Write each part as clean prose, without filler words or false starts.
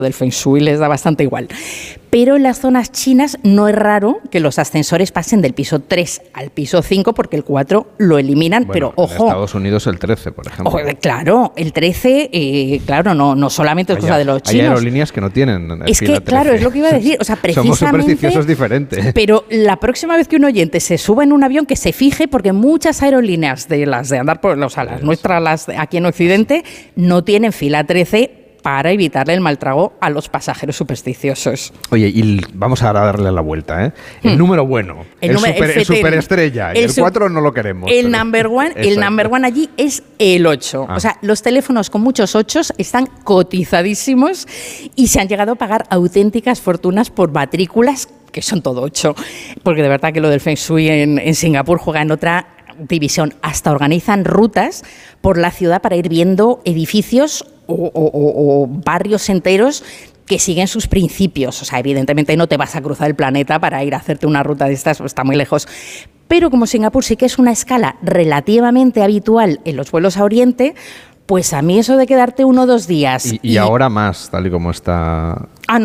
del Feng Shui les da bastante igual. Pero en las zonas chinas no es raro que los ascensores pasen del piso 3 al piso 5 porque el 4 lo eliminan, bueno, pero ojo. En Estados Unidos el 13, por ejemplo. Ojo, claro, el 13, claro, no solamente es cosa de los chinos. Hay aerolíneas que no tienen es que, 13. Claro, es lo que iba a decir. O sea, precisamente, somos supersticiosos diferentes. Pero la próxima vez que un oyente se suba en un avión, que se fije, porque muchas aerolíneas de las de andar por las nuestras, las aquí en Occidente, no tienen fila 13 para evitarle el mal trago a los pasajeros supersticiosos. Oye, y vamos a darle la vuelta, ¿eh? El número bueno, el superestrella, el 4 no lo queremos. El number one allí es el 8. O sea, los teléfonos con muchos 8 están cotizadísimos y se han llegado a pagar auténticas fortunas por matrículas que son todo 8. Porque de verdad que lo del Feng Shui en Singapur juega en otra división. Hasta organizan rutas por la ciudad para ir viendo edificios o barrios enteros que siguen sus principios. O sea, evidentemente no te vas a cruzar el planeta para ir a hacerte una ruta de estas, está muy lejos. Pero como Singapur sí que es una escala relativamente habitual en los vuelos a Oriente, pues a mí eso de quedarte 1 o 2 días... Y ahora más, tal y como está...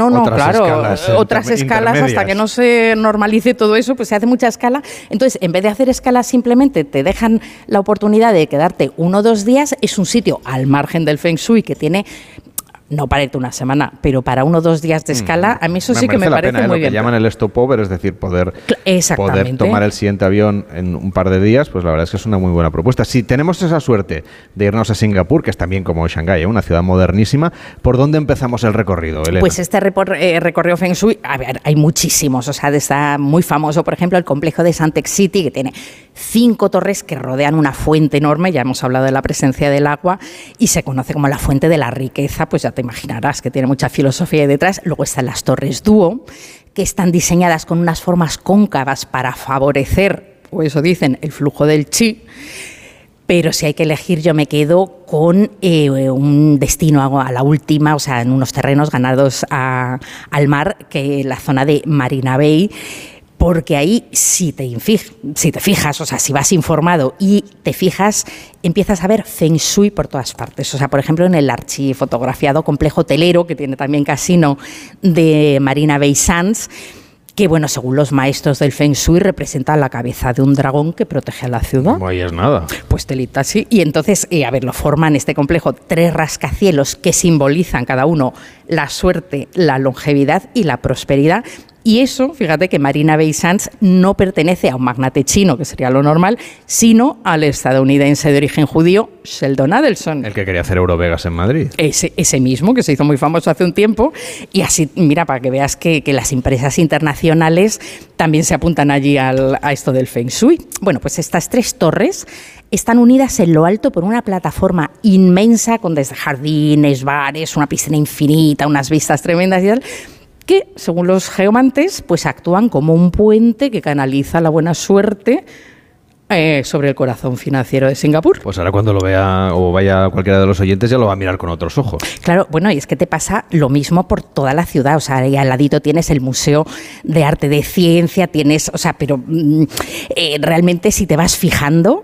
Otras escalas hasta que no se normalice todo eso, pues se hace mucha escala. Entonces, en vez de hacer escalas, simplemente te dejan la oportunidad de quedarte 1 o 2 días. Es un sitio al margen del Feng Shui que tiene... No para irte una semana, pero para 1 o 2 días de escala, a mí eso sí que me parece muy bien. Lo que llaman el stopover, es decir, poder tomar el siguiente avión en un par de días, pues la verdad es que es una muy buena propuesta. Si tenemos esa suerte de irnos a Singapur, que es también como Shanghái, una ciudad modernísima, ¿por dónde empezamos el recorrido, Elena? Pues este recorrido Feng Shui, a ver, hay muchísimos, o sea, está muy famoso, por ejemplo, el complejo de Suntec City, que tiene 5 torres que rodean una fuente enorme, ya hemos hablado de la presencia del agua, y se conoce como la fuente de la riqueza, pues ya te imaginarás que tiene mucha filosofía ahí detrás. Luego están las torres Duo, que están diseñadas con unas formas cóncavas para favorecer, o eso dicen, el flujo del chi. Pero si hay que elegir, yo me quedo con un destino a la última, o sea, en unos terrenos ganados al mar, que es la zona de Marina Bay. Porque ahí, si te fijas, o sea, si vas informado y te fijas, empiezas a ver Feng Shui por todas partes. O sea, por ejemplo, en el archifotografiado complejo hotelero, que tiene también casino, de Marina Bay Sands, que, bueno, según los maestros del Feng Shui, representa la cabeza de un dragón que protege a la ciudad. No es nada. Pues telita, sí. Y entonces, lo forman este complejo 3 rascacielos que simbolizan cada uno la suerte, la longevidad y la prosperidad. Y eso, fíjate que Marina Bay Sands no pertenece a un magnate chino, que sería lo normal, sino al estadounidense de origen judío, Sheldon Adelson. El que quería hacer Eurovegas en Madrid. Ese mismo, que se hizo muy famoso hace un tiempo. Y así, mira, para que veas que las empresas internacionales también se apuntan allí a esto del Feng Shui. Bueno, pues estas 3 torres están unidas en lo alto por una plataforma inmensa con desde jardines, bares, una piscina infinita, unas vistas tremendas y tal, que, según los geomantes, pues actúan como un puente que canaliza la buena suerte sobre el corazón financiero de Singapur. Pues ahora cuando lo vea o vaya cualquiera de los oyentes ya lo va a mirar con otros ojos. Claro, bueno, y es que te pasa lo mismo por toda la ciudad. O sea, ahí al ladito tienes el Museo de Arte de Ciencia, tienes, o sea, pero realmente si te vas fijando,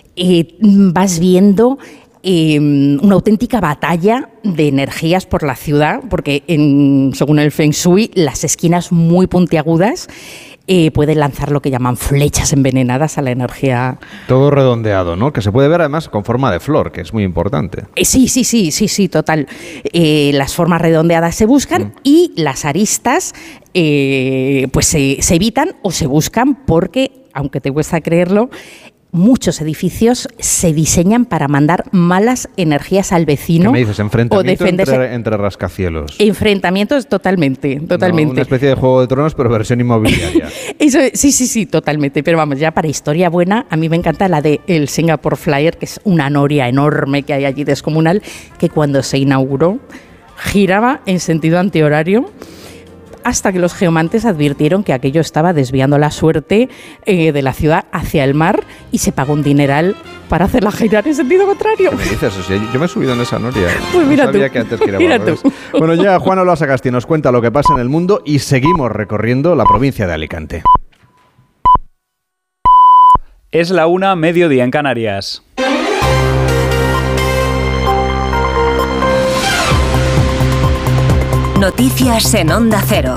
vas viendo una auténtica batalla de energías por la ciudad, porque según el Feng Shui, las esquinas muy puntiagudas pueden lanzar lo que llaman flechas envenenadas a la energía. Todo redondeado, ¿no? Que se puede ver además con forma de flor, que es muy importante. Sí, total. Las formas redondeadas se buscan y las aristas pues se evitan o se buscan porque, aunque te cuesta creerlo, muchos edificios se diseñan para mandar malas energías al vecino. ¿Qué me dices? ¿Enfrentamiento entre rascacielos? Enfrentamientos totalmente. No, una especie de Juego de Tronos, pero versión inmobiliaria. Eso, sí, totalmente. Pero vamos, ya para historia buena, a mí me encanta la de el Singapore Flyer, que es una noria enorme que hay allí descomunal, que cuando se inauguró giraba en sentido antihorario, hasta que los geomantes advirtieron que aquello estaba desviando la suerte de la ciudad hacia el mar y se pagó un dineral para hacerla girar en sentido contrario. ¿Qué me dices? O sea, yo me he subido en esa noria. Pues mira no sabía tú. Que antes giraba al revés. Bueno, ya Juan Olazacasti nos cuenta lo que pasa en el mundo y seguimos recorriendo la provincia de Alicante. Es la 1:00, mediodía en Canarias. Noticias en Onda Cero.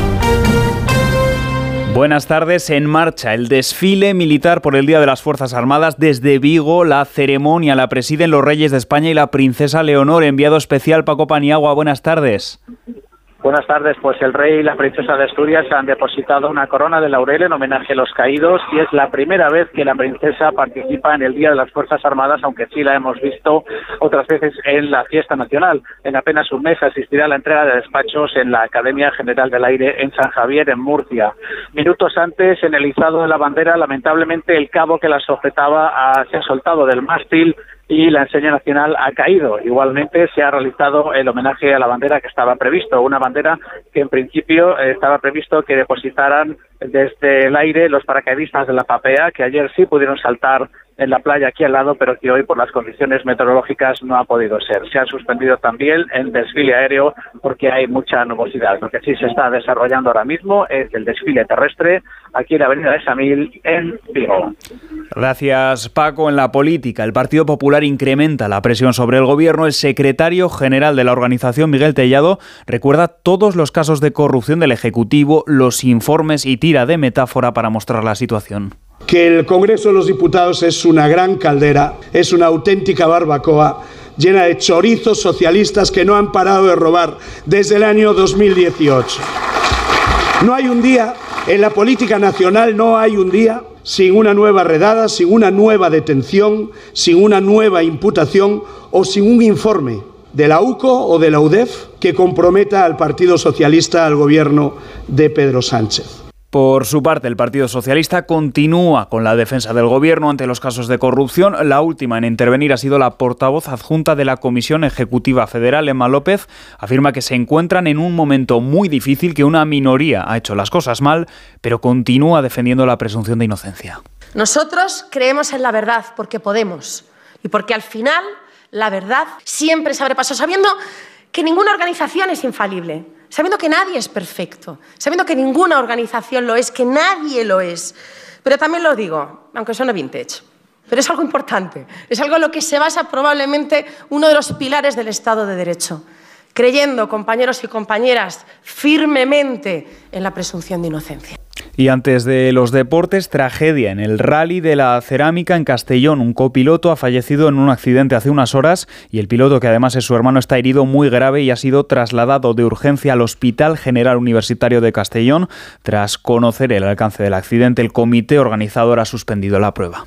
Buenas tardes. En marcha el desfile militar por el Día de las Fuerzas Armadas desde Vigo. La ceremonia la presiden los reyes de España y la princesa Leonor. Enviado especial Paco Paniagua. Buenas tardes. Buenas tardes. Pues el rey y la princesa de Asturias han depositado una corona de laurel en homenaje a los caídos y es la primera vez que la princesa participa en el Día de las Fuerzas Armadas, aunque sí la hemos visto otras veces en la fiesta nacional. En apenas un mes asistirá a la entrega de despachos en la Academia General del Aire en San Javier, en Murcia. Minutos antes, en el izado de la bandera, lamentablemente el cabo que la sujetaba se ha soltado del mástil y la enseña nacional ha caído. Igualmente se ha realizado el homenaje a la bandera que estaba previsto, una bandera que en principio estaba previsto que depositaran desde el aire los paracaidistas de la Papea, que ayer sí pudieron saltar en la playa aquí al lado, pero que hoy por las condiciones meteorológicas no ha podido ser. Se ha suspendido también el desfile aéreo porque hay mucha nubosidad. Lo que sí se está desarrollando ahora mismo es el desfile terrestre aquí en la avenida de Samil, en Vigo. Gracias, Paco. En la política, el Partido Popular incrementa la presión sobre el gobierno. El secretario general de la organización, Miguel Tellado, recuerda todos los casos de corrupción del Ejecutivo, los informes y tira de metáfora para mostrar la situación. Que el Congreso de los Diputados es una gran caldera, es una auténtica barbacoa llena de chorizos socialistas que no han parado de robar desde el año 2018. No hay un día, en la política nacional no hay un día sin una nueva redada, sin una nueva detención, sin una nueva imputación o sin un informe de la UCO o de la UDEF que comprometa al Partido Socialista, al gobierno de Pedro Sánchez. Por su parte, el Partido Socialista continúa con la defensa del gobierno ante los casos de corrupción. La última en intervenir ha sido la portavoz adjunta de la Comisión Ejecutiva Federal, Emma López. Afirma que se encuentran en un momento muy difícil, que una minoría ha hecho las cosas mal, pero continúa defendiendo la presunción de inocencia. Nosotros creemos en la verdad porque podemos y porque al final la verdad siempre se abre paso, sabiendo que ninguna organización es infalible, sabiendo que nadie es perfecto, sabiendo que ninguna organización lo es, que nadie lo es. Pero también lo digo, aunque suene vintage, pero es algo importante, es algo en lo que se basa probablemente uno de los pilares del Estado de Derecho, creyendo, compañeros y compañeras, firmemente en la presunción de inocencia. Y antes de los deportes, tragedia en el Rally de la Cerámica en Castellón. Un copiloto ha fallecido en un accidente hace unas horas y el piloto, que además es su hermano, está herido muy grave y ha sido trasladado de urgencia al Hospital General Universitario de Castellón. Tras conocer el alcance del accidente, el comité organizador ha suspendido la prueba.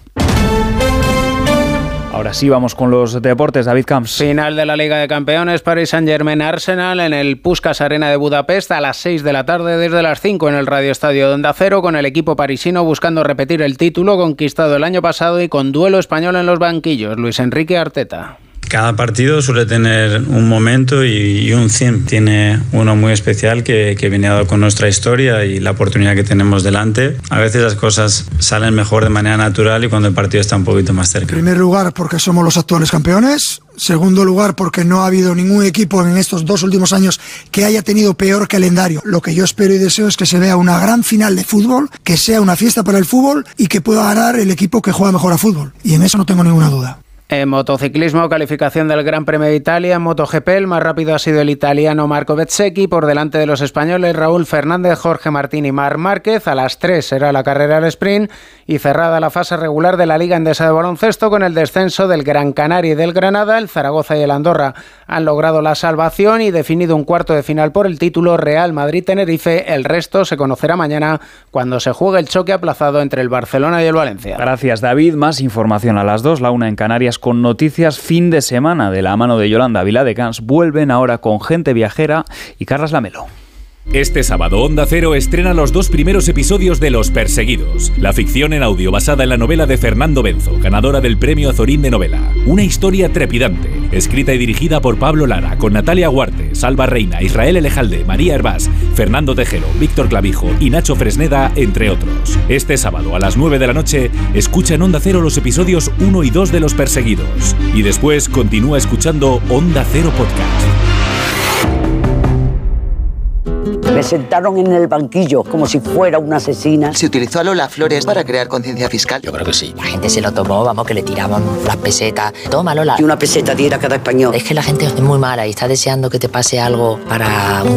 Ahora sí, vamos con los deportes. David Camps. Final de la Liga de Campeones, Paris Saint-Germain-Arsenal en el Puskás Arena de Budapest a las 6 de la tarde, desde las 5 en el Radio Estadio de Onda Cero, con el equipo parisino buscando repetir el título conquistado el año pasado y con duelo español en los banquillos. Luis Enrique Arteta. Cada partido suele tener un momento y un 100. Tiene uno muy especial que viene dado con nuestra historia y la oportunidad que tenemos delante. A veces las cosas salen mejor de manera natural y cuando el partido está un poquito más cerca. En primer lugar, porque somos los actuales campeones. Segundo lugar, porque no ha habido ningún equipo en estos 2 últimos años que haya tenido peor calendario. Lo que yo espero y deseo es que se vea una gran final de fútbol, que sea una fiesta para el fútbol y que pueda ganar el equipo que juega mejor a fútbol. Y en eso no tengo ninguna duda. En motociclismo, calificación del Gran Premio de Italia. En MotoGP, el más rápido ha sido el italiano Marco Bezzecchi, por delante de los españoles Raúl Fernández, Jorge Martín y Marc Márquez. A las 3 será la carrera al sprint y cerrada la fase regular de la Liga Endesa de Baloncesto con el descenso del Gran Canaria y del Granada. El Zaragoza y el Andorra han logrado la salvación y definido un cuarto de final por el título Real Madrid-Tenerife. El resto se conocerá mañana cuando se juegue el choque aplazado entre el Barcelona y el Valencia. Gracias, David. Más información a las 2, la 1 en Canarias, con noticias fin de semana de la mano de Yolanda Viladecans. Vuelven ahora con Gente Viajera y Carlas Lamelo. Este sábado Onda Cero estrena los 2 primeros episodios de Los Perseguidos, la ficción en audio basada en la novela de Fernando Benzo, ganadora del Premio Azorín de Novela. Una historia trepidante, escrita y dirigida por Pablo Lara, con Natalia Huarte, Salva Reina, Israel Elejalde, María Hervás, Fernando Tejero, Víctor Clavijo y Nacho Fresneda, entre otros. Este sábado a las 9 de la noche, escucha en Onda Cero los episodios 1 y 2 de Los Perseguidos. Y después continúa escuchando Onda Cero Podcast. Me sentaron en el banquillo como si fuera una asesina. ¿Se utilizó a Lola Flores para crear conciencia fiscal? Yo creo que sí. La gente se lo tomó, vamos, que le tiraban las pesetas. Toma, Lola. Y una peseta diera cada español. Es que la gente es muy mala y está deseando que te pase algo para